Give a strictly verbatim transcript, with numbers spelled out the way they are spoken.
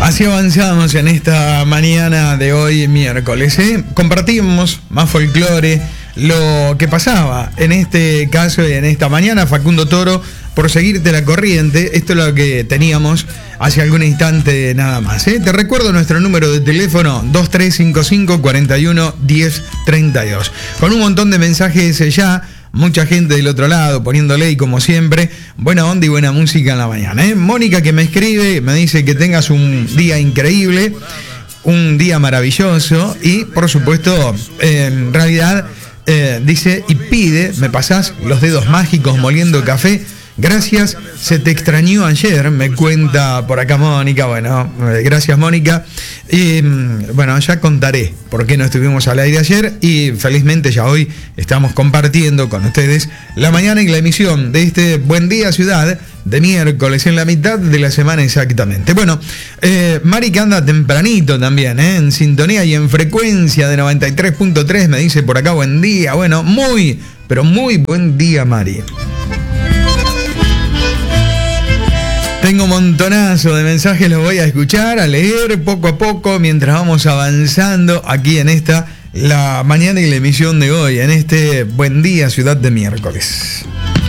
Así avanzamos en esta mañana de hoy, miércoles. ¿eh? Compartimos más folclore, lo que pasaba en este caso y en esta mañana. Facundo Toro, por seguirte la corriente. Esto es lo que teníamos hace algún instante nada más. ¿eh? Te recuerdo nuestro número de teléfono dos tres cinco cinco, cuatro uno, uno cero, tres dos. Con un montón de mensajes ya. Mucha gente del otro lado poniéndole, y como siempre, buena onda y buena música en la mañana. ¿eh? Mónica, que me escribe, me dice que tengas un día increíble, un día maravilloso y, por supuesto, eh, en realidad, eh, dice y pide, me pasás los dedos mágicos moliendo café. Gracias, se te extrañó ayer, me cuenta por acá Mónica. Bueno, eh, gracias Mónica. Y bueno, ya contaré por qué no estuvimos al aire ayer y felizmente ya hoy estamos compartiendo con ustedes la mañana y la emisión de este Buen Día Ciudad de miércoles, en la mitad de la semana exactamente. Bueno, eh, Mari, que anda tempranito también, ¿eh? En sintonía y en frecuencia de noventa y tres punto tres, me dice por acá buen día. Bueno, muy, pero muy buen día, Mari. Tengo un montonazo de mensajes, los voy a escuchar, a leer poco a poco mientras vamos avanzando aquí en esta, la mañana y la emisión de hoy, en este Buen Día Ciudad de miércoles.